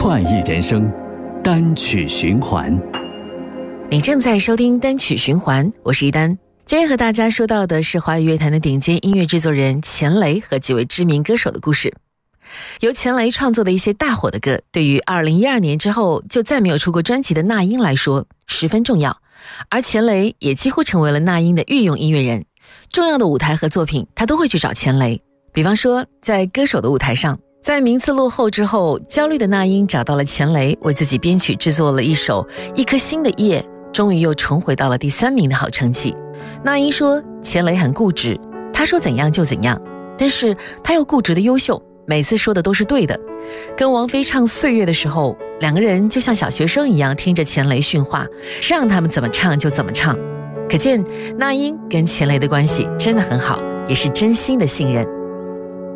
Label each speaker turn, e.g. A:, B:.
A: 快意人生，单曲循环。
B: 你正在收听单曲循环，我是一丹。今天和大家说到的是华语乐坛的顶尖音乐制作人钱雷和几位知名歌手的故事。由钱雷创作的一些大火的歌，对于2012年之后就再没有出过专辑的那英来说十分重要，而钱雷也几乎成为了那英的御用音乐人。重要的舞台和作品他都会去找钱雷，比方说在歌手的舞台上，在名次落后之后，焦虑的那英找到了钱雷，为自己编曲制作了一首《一颗新的夜》，终于又重回到了第3名的好成绩。那英说钱雷很固执，他说怎样就怎样，但是他又固执的优秀，每次说的都是对的。跟王菲唱《岁月》的时候，两个人就像小学生一样听着钱雷训话，让他们怎么唱就怎么唱。可见那英跟钱雷的关系真的很好，也是真心的信任。